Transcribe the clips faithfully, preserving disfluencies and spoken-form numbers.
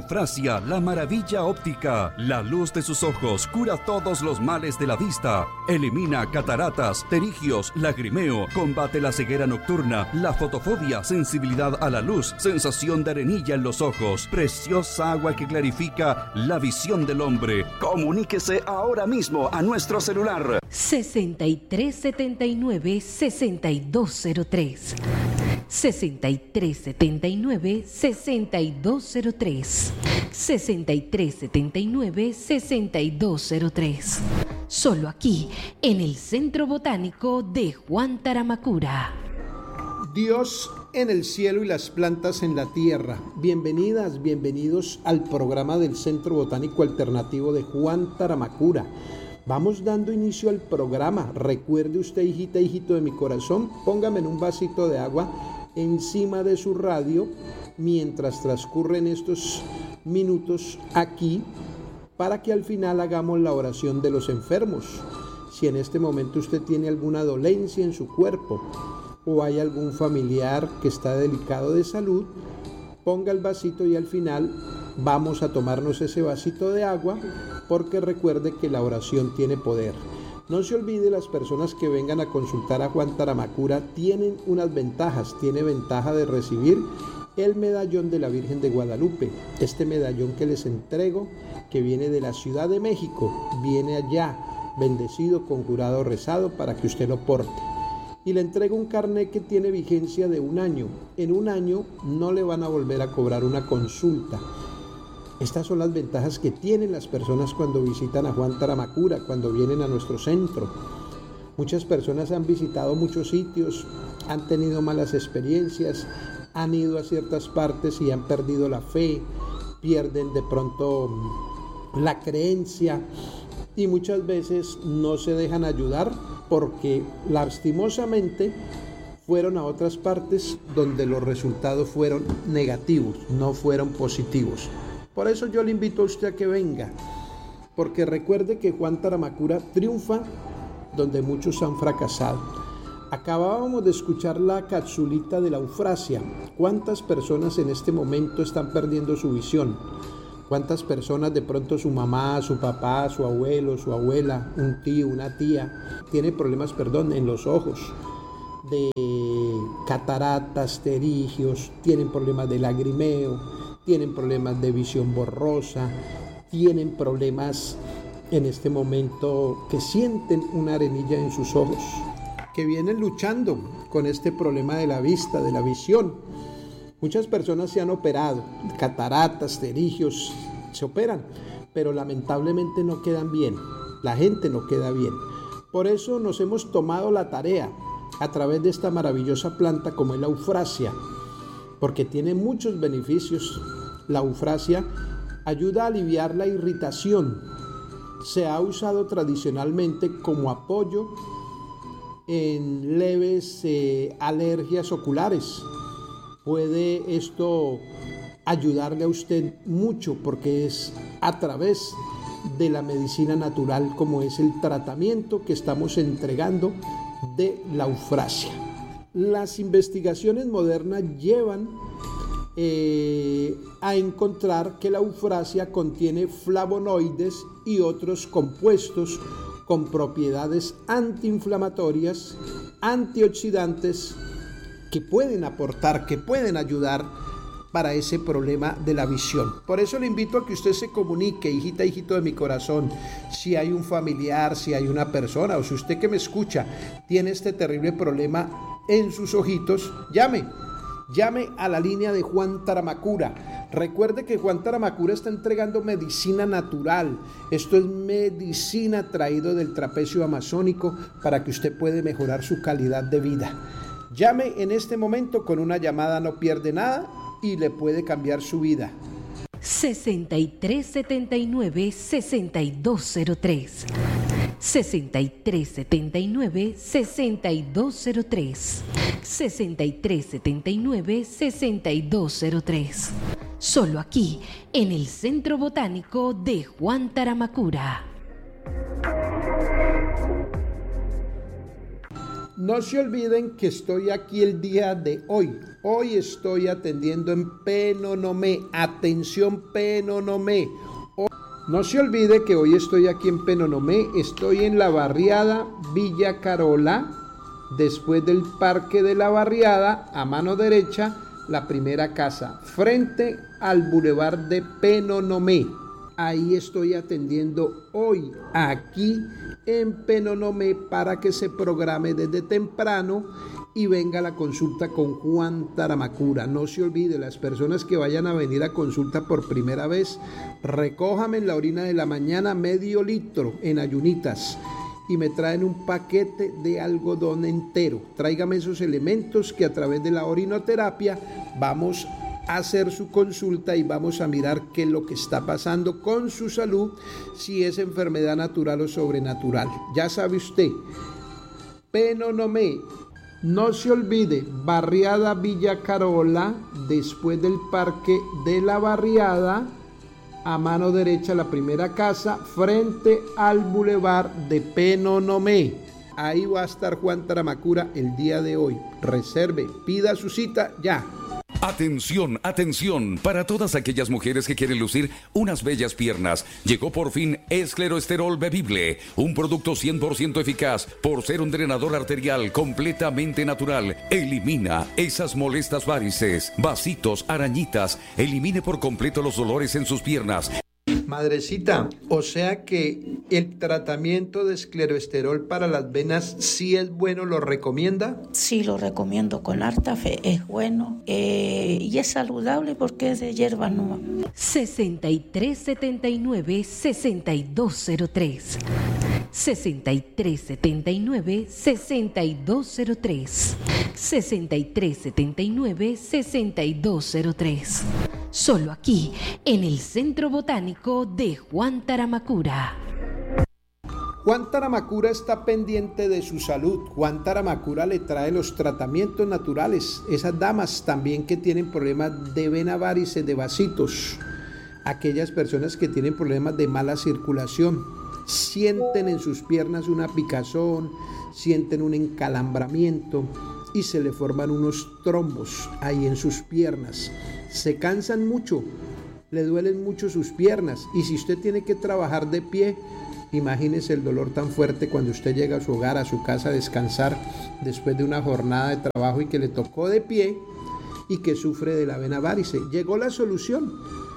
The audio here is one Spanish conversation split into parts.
Eufrasia, la maravilla óptica. La luz de sus ojos cura todos los males de la vista. Elimina cataratas, pterigios, lagrimeo. Combate la ceguera nocturna, la fotofobia, sensibilidad a la luz, sensación de arenilla en los ojos. Preciosa agua que clarifica la visión del hombre. Comuníquese ahora mismo a nuestro celular. sesenta y tres setenta y nueve, sesenta y dos cero tres. sesenta y tres setenta y nueve, sesenta y dos cero tres. sesenta y tres setenta y nueve, sesenta y dos cero tres. Solo aquí, en el Centro Botánico de Juan Taramacura. Dios en el cielo y las plantas en la tierra. Bienvenidas, bienvenidos al programa del Centro Botánico Alternativo de Juan Taramacura. Vamos dando inicio al programa. Recuerde usted, hijita, hijito de mi corazón, póngame en un vasito de agua encima de su radio mientras transcurren estos minutos aquí, para que al final hagamos la oración de los enfermos. Si en este momento usted tiene alguna dolencia en su cuerpo o hay algún familiar que está delicado de salud, ponga el vasito y al final vamos a tomarnos ese vasito de agua, porque recuerde que la oración tiene poder. No se olvide, las personas que vengan a consultar a Juan Taramacura tienen unas ventajas. Tiene ventaja de recibir el medallón de la Virgen de Guadalupe. Este medallón que les entrego, que viene de la Ciudad de México, viene allá bendecido, conjurado, rezado, para que usted lo porte. Y le entrego un carnet que tiene vigencia de un año. En un año no le van a volver a cobrar una consulta. Estas son las ventajas que tienen las personas cuando visitan a Juan Taramacura, cuando vienen a nuestro centro. Muchas personas han visitado muchos sitios, han tenido malas experiencias, han ido a ciertas partes y han perdido la fe, pierden de pronto la creencia y muchas veces no se dejan ayudar porque lastimosamente fueron a otras partes donde los resultados fueron negativos, no fueron positivos. Por eso yo le invito a usted a que venga, porque recuerde que Juan Taramacura triunfa donde muchos han fracasado. Acabábamos de escuchar la capsulita de la eufrasia. ¿Cuántas personas en este momento están perdiendo su visión? ¿Cuántas personas, de pronto su mamá, su papá, su abuelo, su abuela, un tío, una tía, tiene problemas, perdón, en los ojos, de cataratas, pterigios, tienen problemas de lagrimeo, tienen problemas de visión borrosa, tienen problemas en este momento que sienten una arenilla en sus ojos, que vienen luchando con este problema de la vista, de la visión? Muchas personas se han operado, cataratas, pterigios, se operan, pero lamentablemente no quedan bien, la gente no queda bien. Por eso nos hemos tomado la tarea, a través de esta maravillosa planta como es la eufrasia, porque tiene muchos beneficios. La eufrasia ayuda a aliviar la irritación. Se ha usado tradicionalmente como apoyo en leves eh, alergias oculares. Puede esto ayudarle a usted mucho, porque es a través de la medicina natural, como es el tratamiento que estamos entregando de la eufrasia. Las investigaciones modernas llevan eh, a encontrar que la eufrasia contiene flavonoides y otros compuestos con propiedades antiinflamatorias, antioxidantes, que pueden aportar, que pueden ayudar para ese problema de la visión. Por eso le invito a que usted se comunique, hijita, hijito de mi corazón. Si hay un familiar, si hay una persona, o si usted que me escucha tiene este terrible problema en sus ojitos, llame, llame a la línea de Juan Taramacura. Recuerde que Juan Taramacura está entregando medicina natural. Esto es medicina traído del trapecio amazónico para que usted pueda mejorar su calidad de vida. Llame en este momento, con una llamada no pierde nada y le puede cambiar su vida. sesenta y tres setenta y nueve, sesenta y dos cero tres. sesenta y tres setenta y nueve, sesenta y dos cero tres. sesenta y tres setenta y nueve, sesenta y dos cero tres. Solo aquí, en el Centro Botánico de Juan Taramacura. No se olviden que estoy aquí el día de hoy. Hoy estoy atendiendo en Penonomé. Atención, Penonomé. No se olvide que hoy estoy aquí en Penonomé. Estoy en la barriada Villa Carola. Después del Parque de la Barriada, a mano derecha, la primera casa, frente al Boulevard de Penonomé. Ahí estoy atendiendo hoy, aquí en Penonomé, para que se programe desde temprano y venga a la consulta con Juan Taramacura. No se olvide, las personas que vayan a venir a consulta por primera vez, recójame en la orina de la mañana medio litro en ayunitas y me traen un paquete de algodón entero. Tráigame esos elementos que a través de la orinoterapia vamos a hacer su consulta y vamos a mirar qué es lo que está pasando con su salud, si es enfermedad natural o sobrenatural. Ya sabe usted, Penonomé, no se olvide, barriada Villa Carola, después del Parque de la Barriada, a mano derecha la primera casa, frente al Boulevard de Penonomé. Ahí va a estar Juan Taramacura el día de hoy. Reserve, pida su cita ya. Atención, atención, para todas aquellas mujeres que quieren lucir unas bellas piernas. Llegó por fin Escleroesterol Bebible, un producto cien por ciento eficaz por ser un drenador arterial completamente natural. Elimina esas molestas varices, vasitos, arañitas, elimine por completo los dolores en sus piernas. Madrecita, o sea que el tratamiento de escleroesterol para las venas sí es bueno, ¿lo recomienda? Sí, lo recomiendo con harta fe, es bueno eh, y es saludable porque es de hierba nueva. sesenta y tres setenta y nueve, sesenta y dos cero tres. sesenta y tres setenta y nueve, sesenta y dos cero tres. sesenta y tres setenta y nueve, sesenta y dos cero tres. Solo aquí, en el Centro Botánico de Juan Taramacura. Juan Taramacura está pendiente de su salud. Juan Taramacura le trae los tratamientos naturales. Esas damas también que tienen problemas de vena varice, de vasitos. Aquellas personas que tienen problemas de mala circulación. Sienten en sus piernas una picazón, sienten un encalambramiento y se le forman unos trombos ahí en sus piernas. Se cansan mucho, le duelen mucho sus piernas, y si usted tiene que trabajar de pie, imagínese el dolor tan fuerte cuando usted llega a su hogar, a su casa a descansar después de una jornada de trabajo y que le tocó de pie y que sufre de la vena varice. Llegó la solución,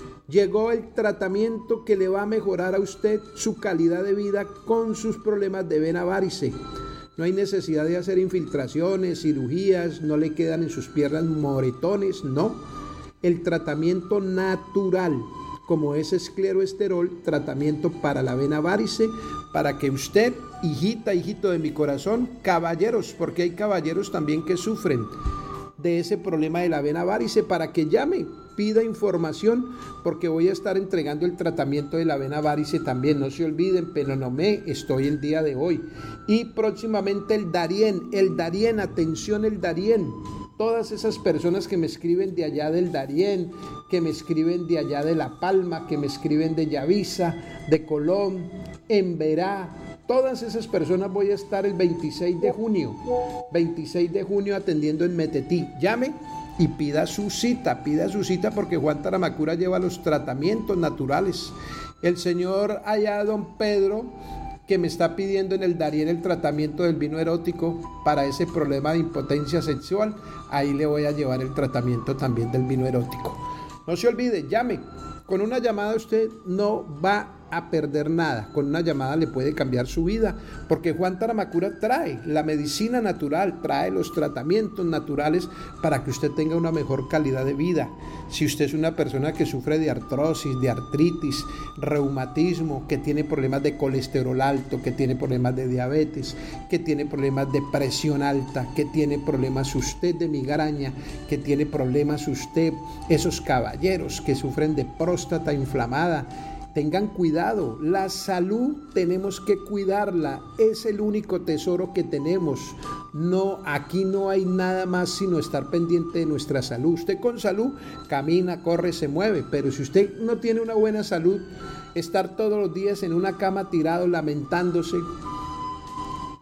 llegó el tratamiento que le va a mejorar a usted su calidad de vida con sus problemas de vena varice. No hay necesidad de hacer infiltraciones, cirugías, no le quedan en sus piernas moretones, no. El tratamiento natural, como es escleroesterol, tratamiento para la vena varice, para que usted, hijita, hijito de mi corazón, caballeros, porque hay caballeros también que sufren de ese problema de la vena varice, para que llame, pida información, porque voy a estar entregando el tratamiento de la vena varice también. No se olviden, Penonomé, estoy el día de hoy. Y próximamente el Darién, el Darién, atención el Darién. Todas esas personas que me escriben de allá del Darién, que me escriben de allá de La Palma, que me escriben de Yavisa, de Colón, Emberá, todas esas personas voy a estar el veintiséis de junio, veintiséis de junio atendiendo en Metetí. Llame y pida su cita, pida su cita porque Juan Taramacura lleva los tratamientos naturales. El señor allá, don Pedro, que me está pidiendo en el Darién el tratamiento del vino erótico para ese problema de impotencia sexual, ahí le voy a llevar el tratamiento también del vino erótico. No se olvide, llame. Con una llamada usted no va a perder nada. Con una llamada le puede cambiar su vida, porque Juan Taramacura trae la medicina natural, trae los tratamientos naturales para que usted tenga una mejor calidad de vida. Si usted es una persona que sufre de artrosis, de artritis, reumatismo, que tiene problemas de colesterol alto, que tiene problemas de diabetes, que tiene problemas de presión alta, que tiene problemas usted de migraña, que tiene problemas usted, esos caballeros que sufren de próstata inflamada, tengan cuidado. La salud tenemos que cuidarla, es el único tesoro que tenemos. No, aquí no hay nada más sino estar pendiente de nuestra salud. Usted con salud camina, corre, se mueve, pero si usted no tiene una buena salud, estar todos los días en una cama tirado lamentándose,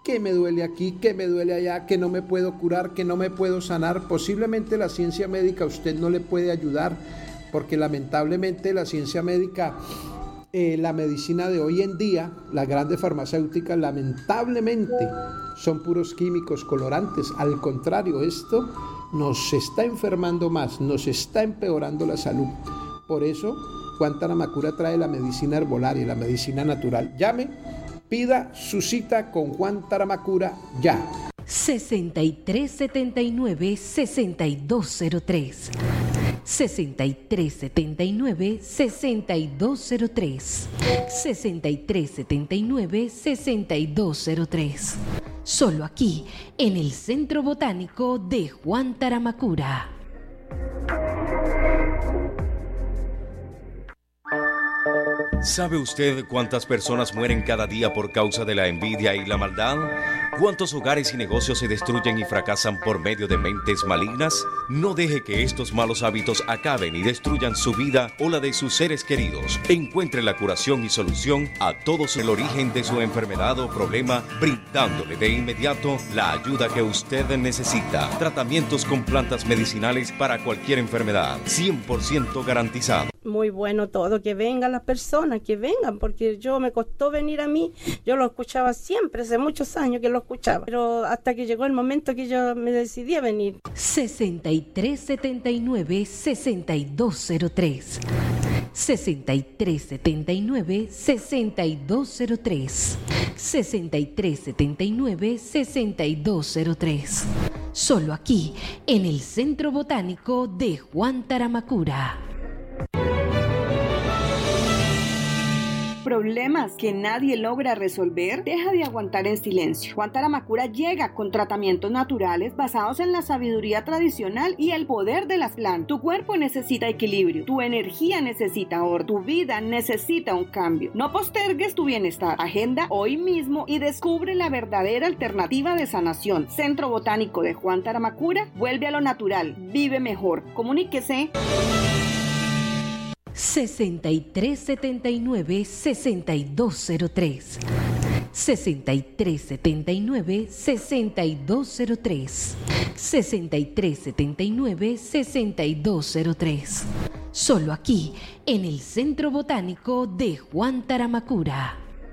que me duele aquí, que me duele allá, que no me puedo curar, que no me puedo sanar. Posiblemente la ciencia médica a usted no le puede ayudar, porque lamentablemente la ciencia médica, eh, la medicina de hoy en día, las grandes farmacéuticas, lamentablemente son puros químicos colorantes. Al contrario, esto nos está enfermando más, nos está empeorando la salud. Por eso Juan Taramacura trae la medicina herbolaria, la medicina natural. Llame, pida su cita con Juan Taramacura ya. sesenta y tres setenta y nueve, sesenta y dos cero tres. sesenta y tres setenta y nueve, sesenta y dos cero tres. sesenta y tres setenta y nueve, sesenta y dos cero tres. Solo aquí, en el Centro Botánico de Juan Taramacura. ¿Sabe usted cuántas personas mueren cada día por causa de la envidia y la maldad? ¿Cuántos hogares y negocios se destruyen y fracasan por medio de mentes malignas? No deje que estos malos hábitos acaben y destruyan su vida o la de sus seres queridos. Encuentre la curación y solución a todos el origen de su enfermedad o problema, brindándole de inmediato la ayuda que usted necesita. Tratamientos con plantas medicinales para cualquier enfermedad, cien por ciento garantizado. Muy bueno todo, que vengan las personas, que vengan, porque yo me costó venir a mí, yo lo escuchaba siempre, hace muchos años que lo escuchaba, pero hasta que llegó el momento que yo me decidí a venir. sesenta y tres setenta y nueve, sesenta y dos cero tres. sesenta y tres setenta y nueve, sesenta y dos cero tres. sesenta y tres setenta y nueve, sesenta y dos cero tres. Solo aquí, en el Centro Botánico de Juan Taramacura. Problemas que nadie logra resolver, deja de aguantar en silencio. Juan Taramacura llega con tratamientos naturales basados en la sabiduría tradicional y el poder de las plantas. Tu cuerpo necesita equilibrio, tu energía necesita orden, tu vida necesita un cambio. No postergues tu bienestar. Agenda hoy mismo y descubre la verdadera alternativa de sanación. Centro Botánico de Juan Taramacura, vuelve a lo natural, vive mejor. Comuníquese. sesenta y tres setenta y nueve, sesenta y dos cero tres. sesenta y tres setenta y nueve, sesenta y dos cero tres. sesenta y tres setenta y nueve, sesenta y dos cero tres. Solo aquí, en el Centro Botánico de Juan Taramacura.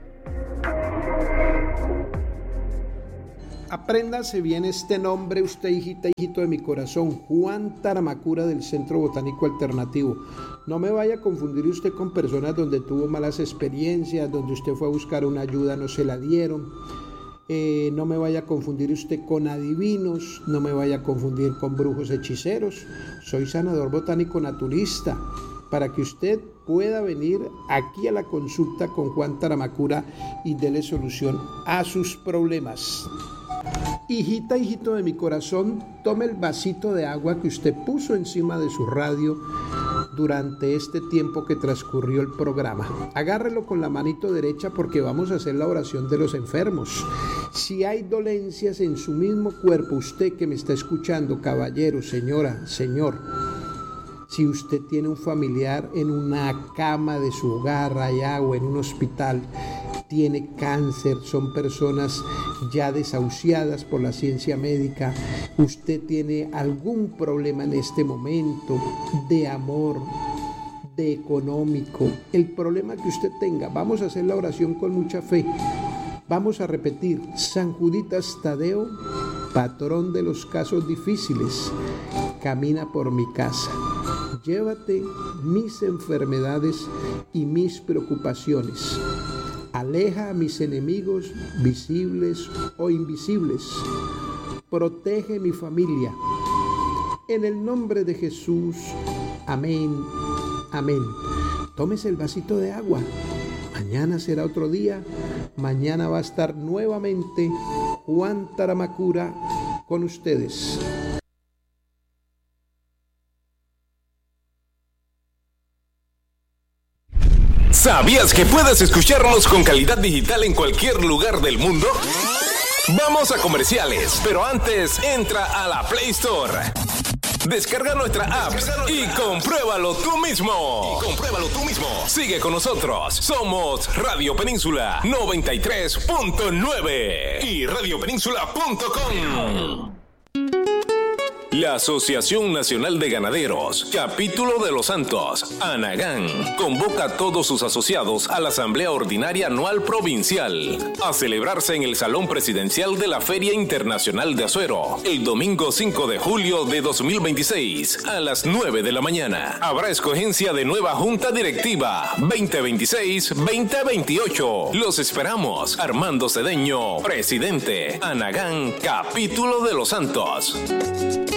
Apréndase bien este nombre, usted, hijita, hijito de mi corazón, Juan Taramacura del Centro Botánico Alternativo. No me vaya a confundir usted con personas donde tuvo malas experiencias, donde usted fue a buscar una ayuda, no se la dieron. Eh, no me vaya a confundir usted con adivinos, no me vaya a confundir con brujos hechiceros. Soy sanador botánico naturista, para que usted pueda venir aquí a la consulta con Juan Taramacura y dele solución a sus problemas. Hijita, hijito de mi corazón, tome el vasito de agua que usted puso encima de su radio durante este tiempo que transcurrió el programa. Agárrelo con la manito derecha porque vamos a hacer la oración de los enfermos. Si hay dolencias en su mismo cuerpo, usted que me está escuchando, caballero, señora, señor, si usted tiene un familiar en una cama de su hogar allá o en un hospital, tiene cáncer, son personas ya desahuciadas por la ciencia médica, usted tiene algún problema en este momento de amor, de económico, el problema que usted tenga, vamos a hacer la oración con mucha fe. Vamos a repetir: San Juditas Tadeo, patrón de los casos difíciles, camina por mi casa. Llévate mis enfermedades y mis preocupaciones. Aleja a mis enemigos, visibles o invisibles. Protege mi familia. En el nombre de Jesús. Amén. Amén. Tómese el vasito de agua. Mañana será otro día. Mañana va a estar nuevamente Juan Taramacura con ustedes. ¿Sabías que puedes escucharnos con calidad digital en cualquier lugar del mundo? Vamos a comerciales, pero antes entra a la Play Store. Descarga nuestra app y compruébalo tú mismo. Y compruébalo tú mismo. Sigue con nosotros. Somos Radio Península noventa y tres punto nueve y radio península punto com. La Asociación Nacional de Ganaderos, Capítulo de Los Santos, ANAGAN, convoca a todos sus asociados a la Asamblea Ordinaria Anual Provincial, a celebrarse en el Salón Presidencial de la Feria Internacional de Azuero, el domingo cinco de julio de dos mil veintiséis, a las nueve de la mañana. Habrá escogencia de nueva Junta Directiva veinte veintiséis veinte veintiocho. Los esperamos. Armando Cedeño, presidente, ANAGAN, Capítulo de Los Santos.